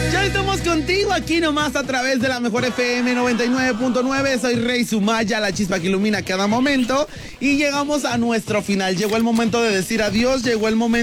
Ya estamos contigo aquí nomás a través de la mejor FM 99.9. Soy Rey Sumaya, la chispa que ilumina cada momento. Y llegamos a nuestro final. Llegó el momento de decir adiós, llegó el momento